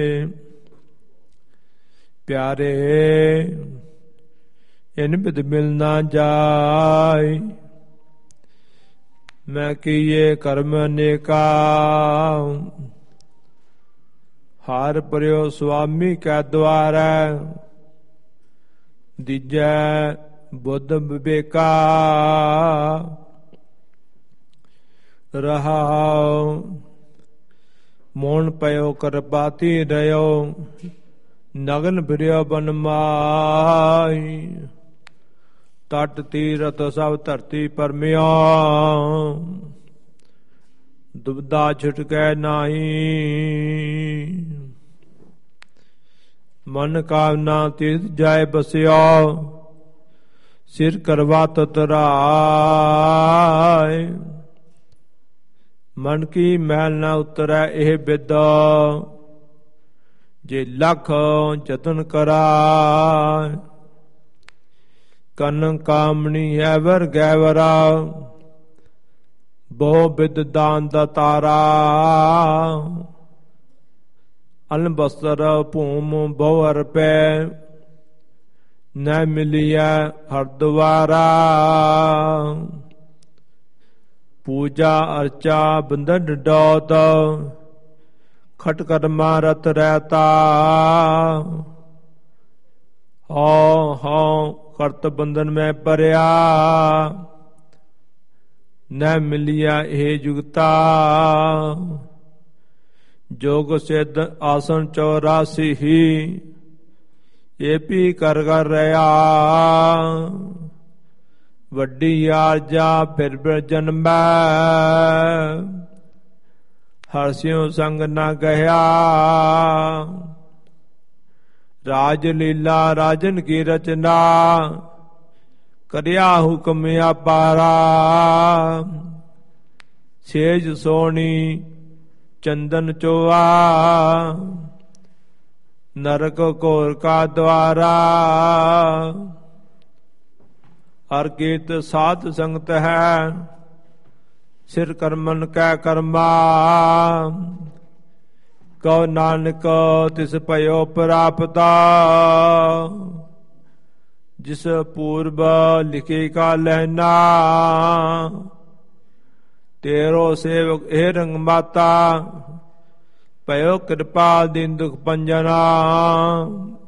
प्यारे इन बिद मिल ना जाय, मैं किए कर्म नेका, हार पर्यो स्वामी कै द्वारा, दीजै बुद्ध विवेका। रहाओ मोन पयो करपाती रहो, नगन फिरियो बन माई, तट तीरथ सब धरती परमिया, दुबदा छुटकै नाही। मन कामना तीर्थ जाय बसियो, सिर करवा ततराय, मन की मैल न उतरै एह बिद, जे लख जतन कराय। कन कामनी है वर गैवरा, बहु बिद दान दातारा। अन्न बस्तर भूम बहु अर्पै, न मिलिया हरद्वारा। पूजा अर्चा बंधन डोत, खट कर्मा रत रहता। हो करत बंधन में परया, न मिलिया हे जुगता। जोग सिद्ध आसन 84 ही, ये भी कर रहा। वड्डी आरजा फिर जन्मै, हर्षियों संग न गया। राज लीला राजन की रचना, करिया हुक्म अपारा। सेज सोनी चंदन चोआ, नरक घोर का द्वारा। हर कीत साध संगत है, सिर कर्मन कै कर्मा। कहो नानक तिस भयो प्राप्ता, जिस पूर्व लिखे का लहना। तेरो सेवक हे रंग माता, भयो कृपा दीन दुख पंजना।